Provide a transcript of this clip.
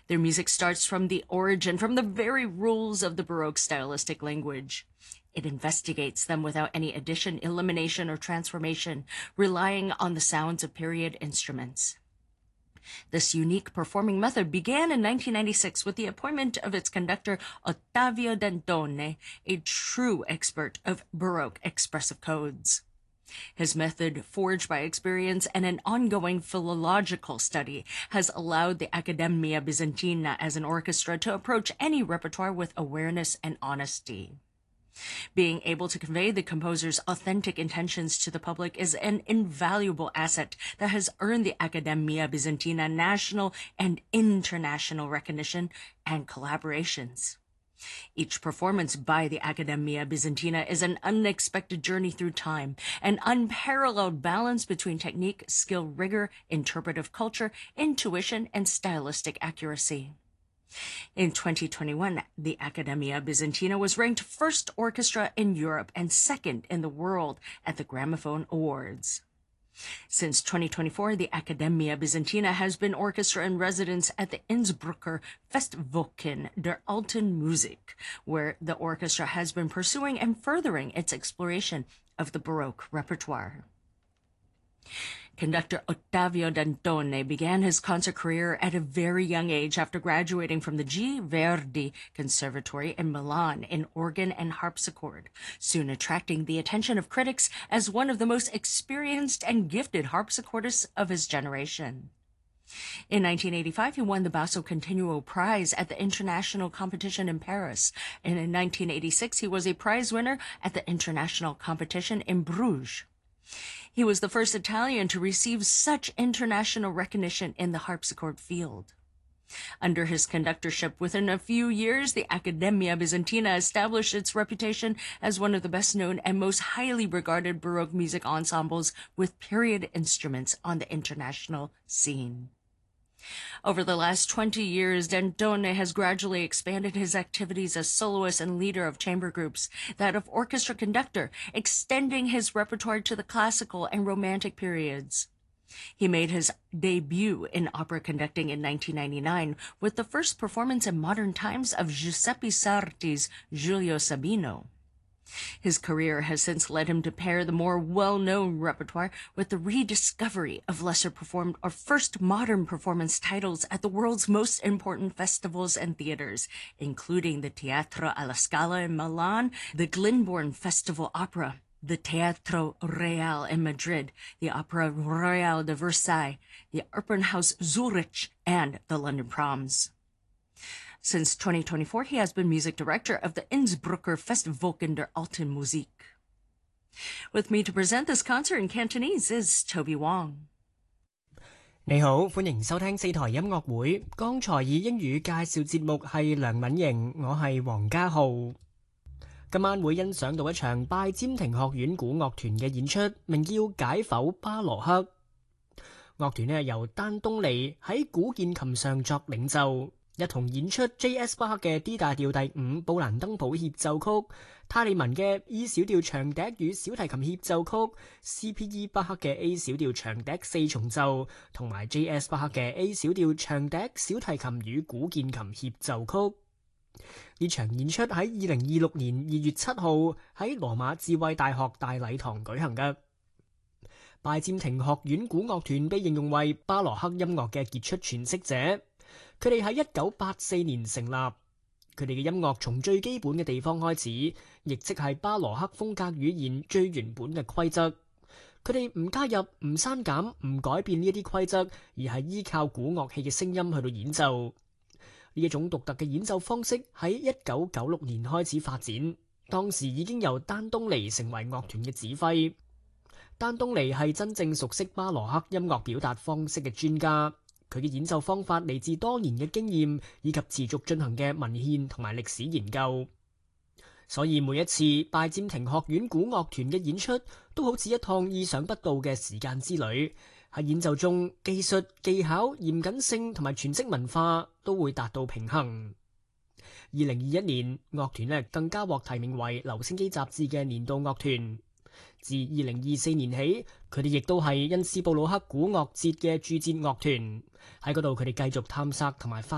Their music starts from the origin, from the very rules of the Baroque stylistic language. It investigates them without any addition, elimination, or transformation, relying on the sounds of period instruments. This unique performing method began in 1996 with the appointment of its conductor Ottavio Dantone, a true expert of Baroque expressive codes. His method, forged by experience and an ongoing philological study, has allowed the Accademia Bizantina as an orchestra to approach any repertoire with awareness and honesty. Being able to convey the composer's authentic intentions to the public is an invaluable asset that has earned the Accademia Bizantina national and international recognition and collaborations. Each performance by the Accademia Bizantina is an unexpected journey through time, an unparalleled balance between technique, skill, rigor, interpretive culture, intuition, and stylistic accuracy. In 2021, the Accademia Bizantina was ranked first orchestra in Europe and second in the world at the Gramophone Awards. Since 2024, the Accademia Bizantina has been orchestra in residence at the Innsbrucker Festwochen der Alten Musik, where the orchestra has been pursuing and furthering its exploration of the Baroque repertoire. Conductor Ottavio Dantone began his concert career at a very young age after graduating from the G. Verdi Conservatory in Milan in organ and harpsichord, soon attracting the attention of critics as one of the most experienced and gifted harpsichordists of his generation. In 1985, he won the Basso Continuo Prize at the international competition in Paris, and in 1986, he was a prize winner at the international competition in Bruges. He was the first Italian to receive such international recognition in the harpsichord field. Under his conductorship, within a few years, the Accademia Bizantina established its reputation as one of the best-known and most highly regarded Baroque music ensembles with period instruments on the international scene. Over the last 20 years, Dantone has gradually expanded his activities as soloist and leader of chamber groups, that of orchestra conductor, extending his repertoire to the classical and romantic periods. He made his debut in opera conducting in 1999 with the first performance in modern times of Giuseppe Sarti's Giulio Sabino. His career has since led him to pair the more well-known repertoire with the rediscovery of lesser-performed or first modern performance titles at the world's most important festivals and theaters, including the Teatro alla Scala in Milan, the Glyndebourne Festival Opera, the Teatro Real in Madrid, the Opera Royale de Versailles, the Opernhaus Zurich, and the London Proms. Since 2024, he has been music director of the Innsbrucker Festwochen der Alten Musik. With me to present this concert in Cantonese is Toby Wong. 你好，歡迎收聽四台音樂會。剛才以英語介紹節目係梁敏瑩，我係黃家浩。今晚會欣賞到一場拜占庭學院古樂團嘅演出，名叫《解剖巴羅克》。樂團由丹東尼喺古鍵琴上作領奏。一同演出 J.S. 巴克嘅 D 大調第5布蘭登堡協奏曲、泰利文嘅 E 小調長笛與小提琴協奏曲、C.P.E. 巴克嘅 A 小調長笛4重奏，同埋 J.S. 巴克嘅 A 小調長笛、小提琴與古鍵琴協奏曲。呢場演出喺2026年2月7號喺羅馬智慧大學大禮堂舉行嘅。拜占庭學院古樂團被形容為巴羅克音樂嘅傑出詮釋者。佢哋喺1984年成立，佢哋嘅音樂從最基本嘅地方開始，亦即係巴羅克風格語言最原本嘅規則。佢哋唔加入、唔刪減、唔改變呢一啲規則，而係依靠古樂器嘅聲音去到演奏。呢一種獨特嘅演奏方式喺1996年開始發展，當時已經由丹東尼成為樂團嘅指揮。丹東尼係真正熟悉巴羅克音樂表達方式嘅專家。佢嘅演奏方法嚟自多年嘅經驗，以及持續進行嘅文獻同埋歷史研究。所以每一次拜占庭學院古樂團嘅演出，都好似一趟意想不到嘅時間之旅。喺演奏中，技術、技巧、嚴謹性同埋全息文化都會達到平衡。2021年，樂團更加獲提名為留聲機雜誌嘅年度樂團。自2024年起，佢哋亦都係因斯布魯克古樂節嘅駐節樂團，喺嗰度佢哋繼續探索同埋發